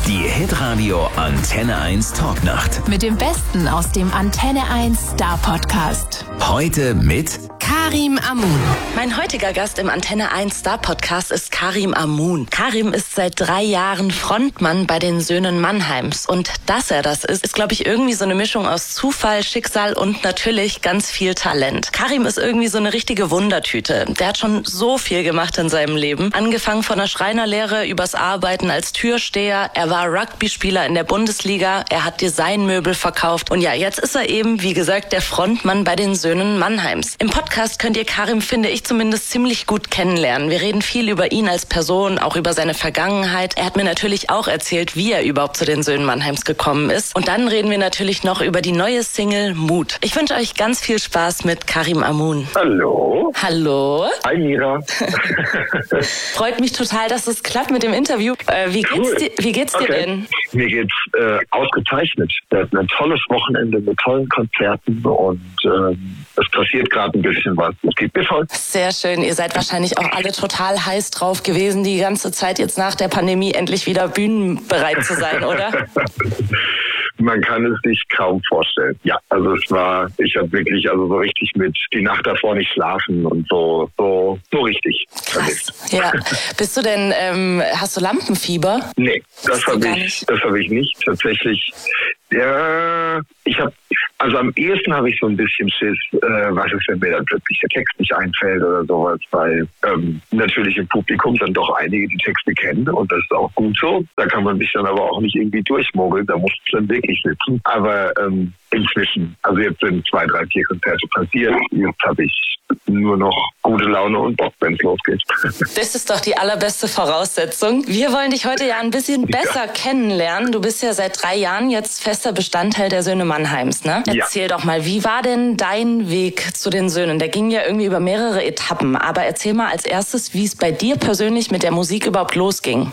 Die Hitradio Antenne 1 Talknacht. Mit dem Besten aus dem Antenne 1 Star Podcast. Heute mit Karim Amoun. Mein heutiger Gast im Antenne 1 Star Podcast ist Karim Amoun. Karim ist seit 3 Jahren Frontmann bei den Söhnen Mannheims. Und dass er das ist, glaube ich, irgendwie so eine Mischung aus Zufall, Schicksal und natürlich ganz viel Talent. Karim ist irgendwie so eine richtige Wundertüte. Der hat schon so viel gemacht in seinem Leben. Angefangen von der Schreinerlehre übers Arbeiten als Türsteher. Er war Rugby-Spieler in der Bundesliga. Er hat Designmöbel verkauft. Und ja, jetzt ist er eben, wie gesagt, der Frontmann bei den Söhnen Mannheims. Im Podcast könnt ihr Karim, finde ich zumindest, ziemlich gut kennenlernen. Wir reden viel über ihn als Person, auch über seine Vergangenheit. Er hat mir natürlich auch erzählt, wie er überhaupt zu den Söhnen Mannheims gekommen ist. Und dann reden wir natürlich noch über die neue Single Mut. Ich wünsche euch ganz viel Spaß mit Karim Amoun. Hallo. Hallo. Hi Mira. Freut mich total, dass es klappt mit dem Interview. Wie geht's dir denn? Mir geht's ausgezeichnet. Wir hatten ein tolles Wochenende mit tollen Konzerten und es passiert gerade ein bisschen was. Es geht bis heute. Sehr schön. Ihr seid wahrscheinlich auch alle total heiß drauf gewesen, die ganze Zeit jetzt nach der Pandemie endlich wieder bühnenbereit zu sein, oder? Man kann es sich kaum vorstellen. Ja, also ich habe wirklich so richtig mit die Nacht davor nicht schlafen und so richtig. Krass. Ja. Bist du denn, hast du Lampenfieber? Nee, das habe ich nicht. Tatsächlich, ja, am ehesten habe ich so ein bisschen Schiss, was ist, wenn mir dann plötzlich der Text nicht einfällt oder sowas, weil natürlich im Publikum dann doch einige die Texte kennen und das ist auch gut so. Da kann man sich dann aber auch nicht irgendwie durchmogeln, da muss es dann wirklich sitzen. Aber inzwischen, also jetzt sind 2, 3, 4 Konzerte passiert, jetzt habe ich nur noch gute Laune und Bock, wenn es losgeht. Das ist doch die allerbeste Voraussetzung. Wir wollen dich heute ja ein bisschen besser kennenlernen. Du bist ja seit 3 Jahren jetzt fester Bestandteil der Söhne Mannheims, ne? Erzähl doch mal, wie war denn dein Weg zu den Söhnen? Der ging ja irgendwie über mehrere Etappen, aber erzähl mal als erstes, wie es bei dir persönlich mit der Musik überhaupt losging.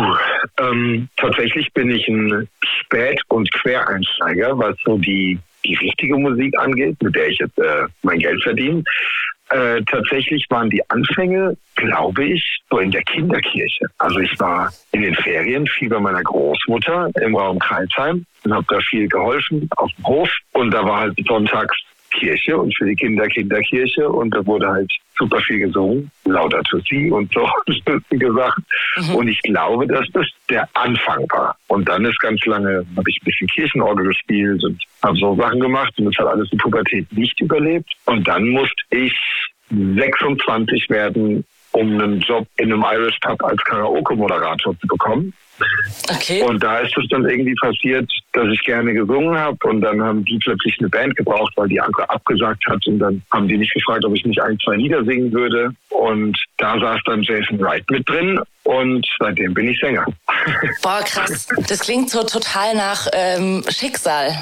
Tatsächlich bin ich ein Spät- und Quereinsteiger, was so die richtige Musik angeht, mit der ich jetzt mein Geld verdiene. Tatsächlich waren die Anfänge, glaube ich, so in der Kinderkirche. Also ich war in den Ferien viel bei meiner Großmutter im Raum Kreisheim und habe da viel geholfen auf dem Hof. Und da war halt sonntags Kirche und für die Kinder Kinderkirche und da wurde halt super viel gesungen, Laudato Si und so lustige Sachen. Und ich glaube, dass das der Anfang war. Und dann ist ganz lange, habe ich ein bisschen Kirchenorgel gespielt und habe so Sachen gemacht und das hat alles in Pubertät nicht überlebt. Und dann musste ich 26 werden, um einen Job in einem Irish Pub als Karaoke-Moderator zu bekommen. Okay. Und da ist es dann irgendwie passiert, dass ich gerne gesungen habe und dann haben die plötzlich eine Band gebraucht, weil die andere abgesagt hat und dann haben die mich gefragt, ob ich nicht 1, 2 Lieder singen würde und da saß dann Jason Wright mit drin und seitdem bin ich Sänger. Boah, krass. Das klingt so total nach Schicksal.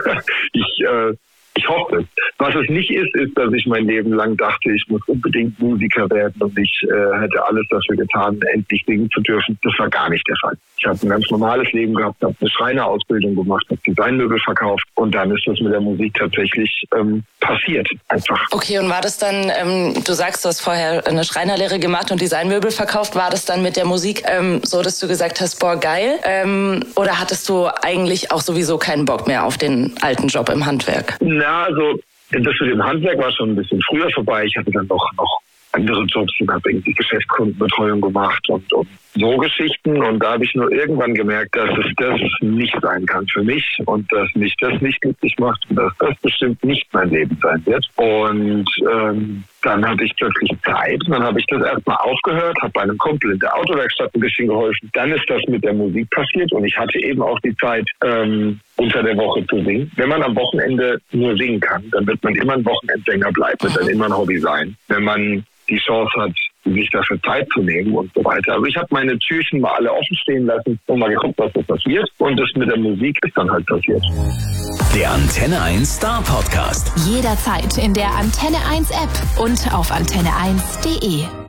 Ich hoffe es. Was es nicht ist, dass ich mein Leben lang dachte, ich muss unbedingt Musiker werden und ich hätte alles dafür getan, endlich singen zu dürfen. Das war gar nicht der Fall. Ich habe ein ganz normales Leben gehabt, habe eine Schreinerausbildung gemacht, habe Designmöbel verkauft und dann ist das mit der Musik tatsächlich passiert. Einfach. Okay, und war das dann, du sagst, du hast vorher eine Schreinerlehre gemacht und Designmöbel verkauft, war das dann mit der Musik so, dass du gesagt hast, boah, geil? Oder hattest du eigentlich auch sowieso keinen Bock mehr auf den alten Job im Handwerk? Na, also das mit dem Handwerk war schon ein bisschen früher vorbei. Ich hatte dann noch andere Jobs und habe irgendwie Geschäftskundenbetreuung gemacht und so Geschichten. Und da habe ich nur irgendwann gemerkt, dass es das nicht sein kann für mich und dass mich das nicht glücklich macht und dass das bestimmt nicht mein Leben sein wird. Und dann hatte ich plötzlich Zeit und dann habe ich das erstmal aufgehört, habe bei einem Kumpel in der Autowerkstatt ein bisschen geholfen. Dann ist das mit der Musik passiert und ich hatte eben auch die Zeit, unter der Woche zu singen. Wenn man am Wochenende nur singen kann, dann wird man immer ein Wochenendsänger bleiben, wird dann immer ein Hobby sein. Wenn man die Chance hat, sich dafür Zeit zu nehmen und so weiter. Also ich habe meine Türchen mal alle offen stehen lassen und mal geguckt, was so passiert. Und das mit der Musik ist dann halt passiert. der Antenne 1 Star Podcast. Jederzeit in der Antenne 1 App und auf antenne1.de.